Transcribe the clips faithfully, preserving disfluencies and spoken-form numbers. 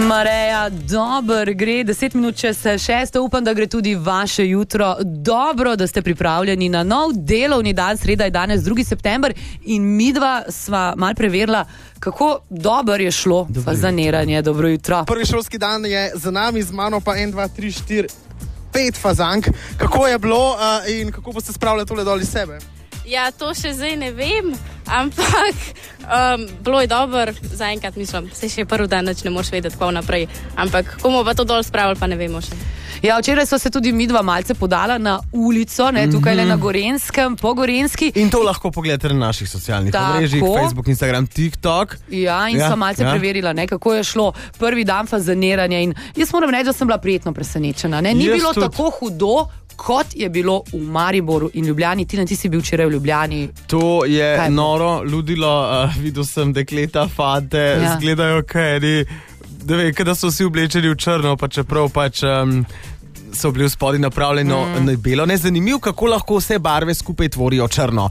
Mareja, dober, gre deset minut čez šesto, upam, da gre tudi vaše jutro dobro, da ste pripravljeni na nov delovni dan, sreda je danes drugi september in midva sva mal preverila, kako dobro je šlo dobro fazaniranje. Dobro jutro. Prvi šolski dan je za nami, z mano pa en, dva, tri, štiri, pet fazank. Kako je bilo uh, in kako boste spravljali tole dol iz sebe? Ja, to še zdaj ne vem, ampak um, bilo je dobro, zaenkrat mislim, se še prvi dan nič ne moš vedeti, kako naprej, ampak komu pa to dol spravili, pa ne vemo še. Ja, včeraj so se tudi midva malce podala na ulico, ne, tukaj mm-hmm. le na Gorenskem, po Gorenski. In to lahko pogledate na naših socialnih mrežah, Facebook, Instagram, TikTok. Ja, in ja, so malce ja. preverila, ne, kako je šlo prvi dan fazaniranja in jaz moram reči, da sem bila prijetno presenečena. Ne. Ni jaz bilo tudi tako hudo, kot je bilo v Mariboru in Ljubljani. Tina, ti si bil včeraj v Ljubljani. To je kaj noro, ludilo, uh, videl sem dekleta, fante, ja. Zgledajo kaj, da ve, kada so vsi oblečeni v črno, pa čeprav pač um, so bili v spodi napravljeno mm. na belo. Ne, zanimivo, kako lahko vse barve skupaj tvorijo črno.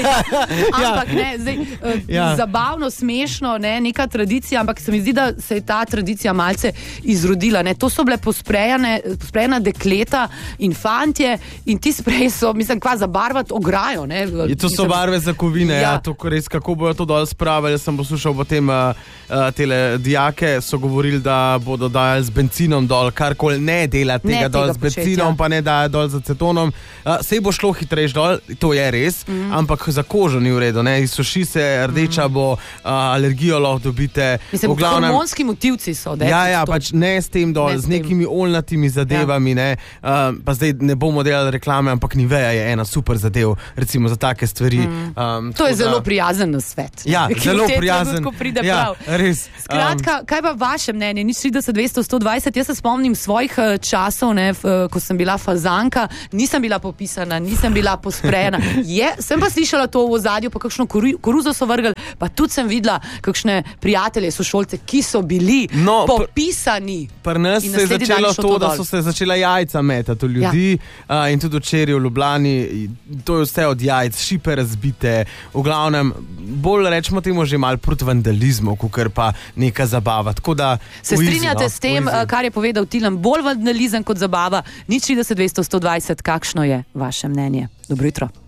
Ampak ne, zdaj, uh, ja. zabavno, smešno, ne, neka tradicija, ampak se mi zdi, da se je ta tradicija malce izrodila. Ne. To so bile posprejane, posprejana dekleta in fantje in ti spreji so, mislim, kva zabarvati ograjo. Ne. Je, to so mislim, barve za kovine, ja. ja to, res, kako bojo to dol spravili. Jaz sem poslušal potem uh, uh, tele dijake, so govorili, da bodo dajali z benzinom dol, karkoli ne dela tega ne, dol z benzinom, pa ne dajo dol z acetonom. Uh, sej bo šlo hitrejš dol, to je res, mm. ampak za kožo ni v redu, ne, suši se, rdeča mm. bo, uh, alergijo lahko dobite. Mislim, glavnem, hormonski motivci so, da ja, ja, pač ne s tem dol, ne z nekimi oljnatimi zadevami, ja. ne, uh, pa zdaj ne bomo delali reklame, ampak Nivea je ena super zadev, recimo za take stvari. Mm. Um, to je da, zelo prijazen na svet. Ja, zelo prijazen. Ja, res. Skratka, um, kaj pa vaše mnenje? Nič trideset, dvesto, sto dvajset, jaz se spomnim svojih uh, časov, ne, f, uh, ko sem bila fazanka, nisem bila popisana, nisem bila posprejena. Je, sem pa slišala to v ozadju, pa kakšno koru, koruzo so vrgli, pa tudi sem videla kakšne prijatelje, sošolce, ki so bili no, popisani. Pri nas se je začelo to, to da so se začela jajca metati v ljudi ja. uh, in tudi včeraj v Ljubljani, to je vse od jajc, šipe razbite, v glavnem, bolj rečemo temu že malo proti vandalizmu, kakor pa neka zabava. Tako da se strinjate no, s tem, kar je povedal Tilen, bolj vandalizem kot zabava? Nič trideset, dvesto, sto dvajset, kakšno je vaše mnenje? Dobro jutro.